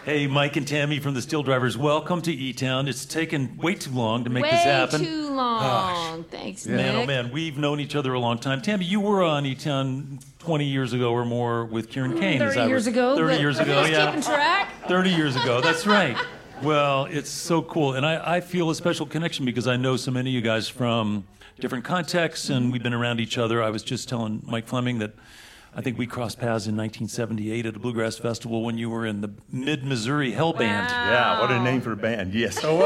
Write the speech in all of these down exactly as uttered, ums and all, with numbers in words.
Hey, Mike and Tammy from the Steel Drivers, welcome to E-Town. It's taken way too long to make way this happen. Way too long. Gosh. Thanks, yeah. Nick. Man, oh man, we've known each other a long time. Tammy, you were on E-Town twenty years ago or more with Kieran Kane. thirty years ago. thirty years ago, yeah. Keeping track. thirty years ago, that's right. Well, it's so cool. And I, I feel a special connection because I know so many of you guys from different contexts, and we've been around each other. I was just telling Mike Fleming that I think we crossed paths in nineteen seventy-eight at a bluegrass festival when you were in the Mid-Missouri Hell Band. Wow. Yeah, what a name for a band. Yes, I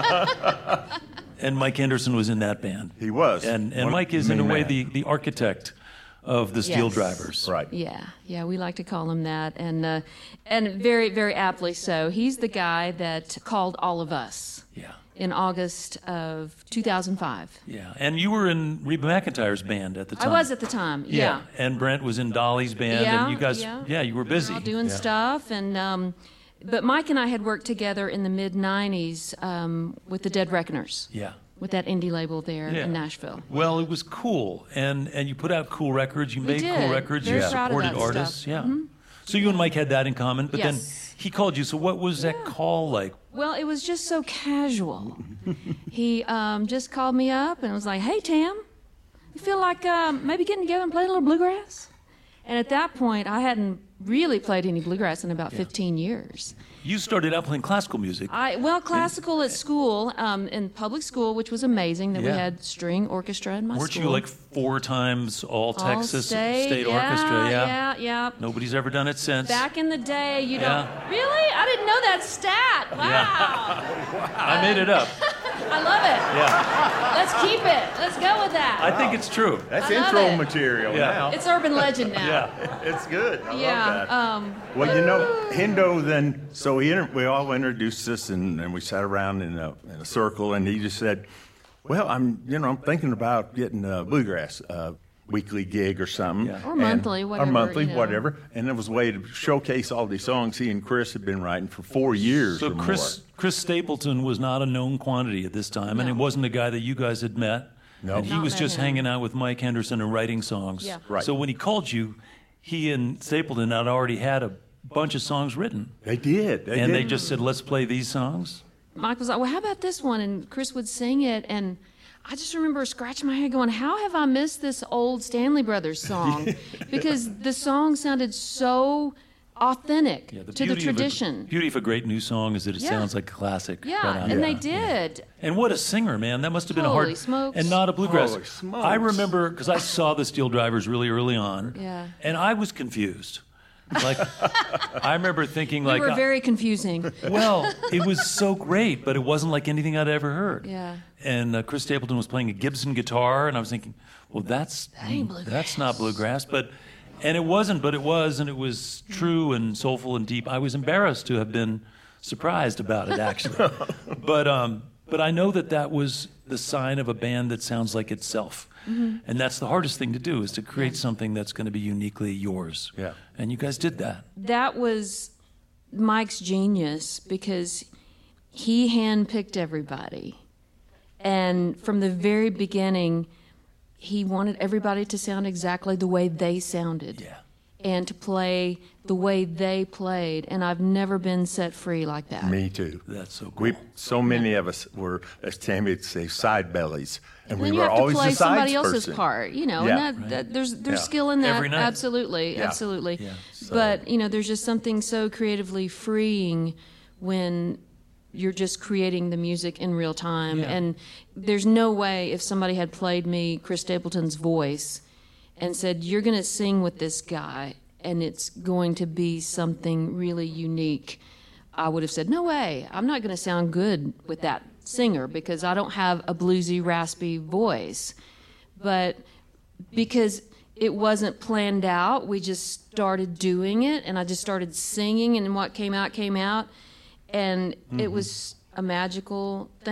was. And Mike Anderson was in that band. He was. And and One Mike is, in a main way, man. the, the architect of the Steel Yes. Drivers. Right. Yeah, yeah, we like to call him that, and uh, and very, very aptly so. He's the guy that called all of us Yeah. in August of two thousand five. Yeah. And you were in Reba McEntire's band at the I time. was at the time, yeah. And Brent was in Dolly's band, Yeah, and you guys, yeah. you were busy. All doing stuff, and um, but Mike and I had worked together in the mid nineties um, with the Dead Reckoners, Yeah. with that indie label there Yeah. in Nashville. Well, it was cool, and and you put out cool records. You We made did. cool records. Very you proud of supported that artists. stuff. Mm-hmm. Yeah. So you and Mike had that in common, but Yes. then he called you. So what was that call like? Well, it was just so casual. He um, just called me up and was like, "Hey, Tam, you feel like um, maybe getting together and playing a little bluegrass?" And at that point, I hadn't really played any bluegrass in about fifteen years. You started out playing classical music. I well, classical at school, um, in public school, which was amazing that Yeah. we had string orchestra in my Weren't school. you like four times all All Texas state, yeah, Orchestra? yeah, yeah. Nobody's ever done it since. Back in the day, you Yeah. don't really. I didn't know that stat. Wow, I made it up. I love it. Yeah. Let's keep it. Let's go with that. I think it's true. That's I love intro it. material Yeah. now. It's urban legend now. Yeah. It's good. I Yeah. love that. Um, Well, you know, Hendo then, so he, inter- we all introduced us, and, and we sat around in a, in a circle, and he just said, well, I'm, you know, I'm thinking about getting a bluegrass uh, weekly gig or something. Yeah. Or And- monthly, whatever, Or monthly, you know. whatever. And it was a way to showcase all these songs he and Chris had been writing for four years So or Chris Chris Stapleton was not a known quantity at this time, and No. it wasn't a guy that you guys had met. No. And he Not was met just him. hanging out with Mike Henderson and writing songs. Yeah. Right. So when he called you, he and Stapleton had already had a bunch of songs written, more. They did. They and did. they just said, "Let's play these songs." Mike was like, well, how about this one? And Chris would sing it, and I just remember scratching my head going, how have I missed this old Stanley Brothers song? Because the song sounded so authentic Yeah, the to the beauty of a- tradition. beauty of a great new song is that it Yeah. sounds like a classic. Yeah, right on. and they Yeah. did. And what a singer, man! That must have been a Holy hard smokes. and not a bluegrass. Holy smokes. I remember because I saw the Steel Drivers really early on. Yeah. And I was confused. Like, I remember thinking, We like, were I- very confusing. well, it was so great, but it wasn't like anything I'd ever heard. Yeah. And uh, Chris Stapleton was playing a Gibson guitar, and I was thinking, well, that's ain't bluegrass. that's not bluegrass, but. And it wasn't, but it was, and it was true and soulful and deep. I was embarrassed to have been surprised about it, actually. but um, but I know that that was the sign of a band that sounds like itself. Mm-hmm. And that's the hardest thing to do, is to create something that's going to be uniquely yours. Yeah. And you guys did that. That was Mike's genius because he handpicked everybody. And from the very beginning, he wanted everybody to sound exactly the way they sounded. Yeah. And to play the way they played. And I've never been set free like that. Me too. That's so cool. We, so many of us were, as Tammy would say, side bellies, and And we then you were have to always play the somebody sides else's person. part, you know, Yeah. and that, that there's there's Yeah. skill in that. Every night. Absolutely, Yeah. absolutely. Yeah. But you know, there's just something so creatively freeing when you're just creating the music in real time. Yeah. And there's no way if somebody had played me Chris Stapleton's voice and said, "You're going to sing with this guy, and it's going to be something really unique," I would have said, "No way. I'm not going to sound good with that singer because I don't have a bluesy, raspy voice." But because it wasn't planned out, we just started doing it, and I just started singing, and what came out, came out. And it was a magical thing.